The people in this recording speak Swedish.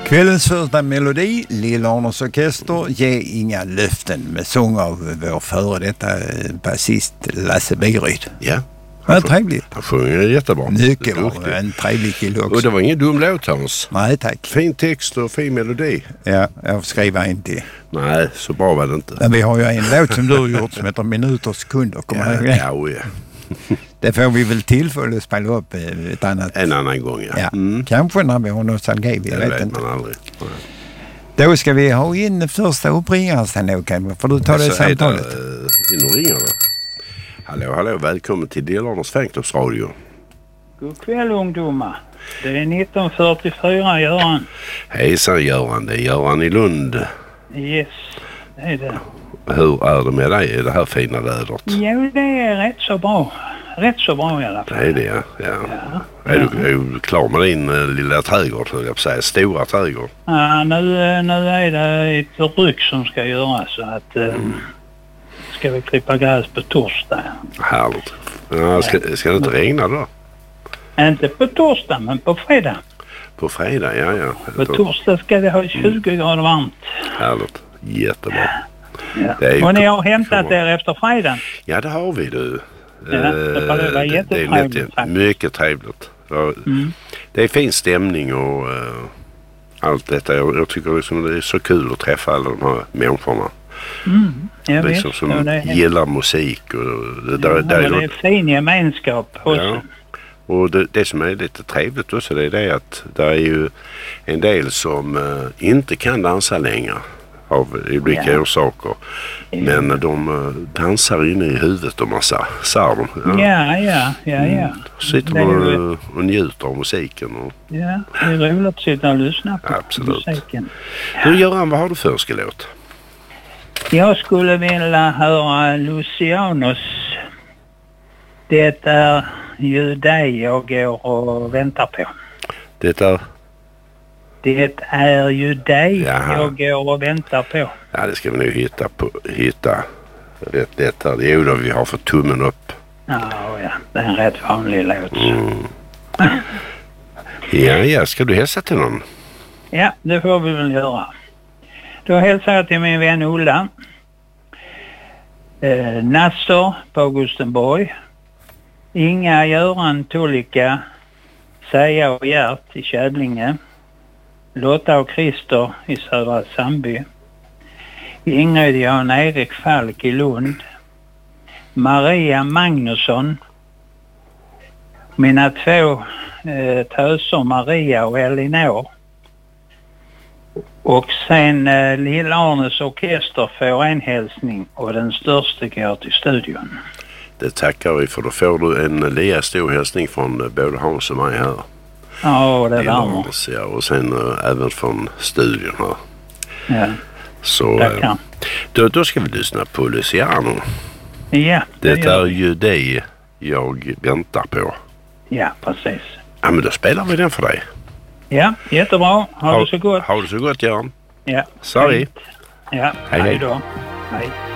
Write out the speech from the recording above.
Kvällens första melodi, Lillhörners orkester, Ge inga löften, med sång av vår före detta basist Lasse Begeryd. Ja. Vad trevligt. Han sjunger jättebra. Mycket bra. En trevlig kille också. Och det var ingen dum låt, Hans. Nej, tack. Fin text och fin melodi. Ja, jag skriver inte. Nej, så bra var det inte. Men vi har ju en låt som du har gjort som heter Minuter och sekunder. Ja. Det får vi väl tillfälle att spela upp ett annat. En annan gång, ja. Kanske när vi har nostalgi, vi vet inte. Man aldrig. Då ska vi ha in första uppringaren sen då, för du tar det samtalet. In och ringer då. Hallå, välkommen till Lillhörners Fanklubbsradio. God kväll ungdomar. Det är 1944, Göran. Hejsan Göran, det är Göran i Lund. Yes, det är det. Hur är det med dig i det här fina vädret? Jo, det är rätt så bra. Rätt så bra i alla fall. Det är det, ja. Är du klar med din lilla trädgård, höll jag på att säga, stora trädgård? Ja, nu är det ett ryck som ska göras, så att ska vi klippa gräs på torsdag. Härligt. Ja, ska det inte regna då? Inte på torsdag, men på fredag. På fredag, ja. På torsdag ska det ha 20 grader varmt. Härligt. Jättebra. Ja. Och ni har hämtat er efter fredagen? Ja, det har vi du. Ja, det var jättetrevligt. Det är mycket trevligt. Det är fin stämning och allt detta. Jag tycker liksom det är så kul att träffa alla de här människorna. Liksom som gillar musik. Och det är fin gemenskap också. Ja. Och det som är lite trevligt också, det är det att det är ju en del som inte kan dansa längre av olika orsaker. Men de dansar inne i huvudet och massa sarm. Ja. Sitter man och njuter av musiken. Ja, det är roligt att sitta och lyssna på musiken. Du Göran, vad har du för önskelåt? Jag skulle vilja höra Lucianos. Det är ju dig jag går och väntar på. Det är ju dig jag går och väntar på. Ja, det ska vi nu hitta rätt här. Det är ju då vi har fått tummen upp. Ja, det är en rätt vanlig låt. Ja, ska du hälsa till någon? Ja, det får vi väl göra. Då hälsar jag till min vän Ulla. Nasser på Augustenborg. Inga Göran Tullika. Säga och Gert i Kädlinge. Lotta och Christer i Södra Sandby. Ingrid Jan Erik Falk i Lund. Maria Magnusson. Mina två töser Maria och Elinor. Och sen Lillhörners orkester får en hälsning och den största går till studion. Det tackar vi för. Då får du en lika stor hälsning från både Hans och mig här. Ja, det värmer. Ja, och sen även från studion här. Ja, så då ska vi lyssna på Luciano. Ja, det är ju dig jag väntar på. Ja, precis. Ja, men då spelar vi den för dig. Ja, jättebra. Ha det så gott. Ha det så gott, Göran. Ja. Sorry. Ja, hej då. Hej.